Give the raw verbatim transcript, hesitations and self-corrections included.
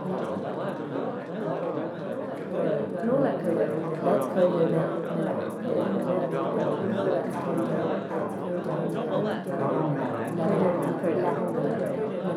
Nó là thời đại đó, thời đại này là để mà ra được nó là thời đại thời đại thời đại thời đại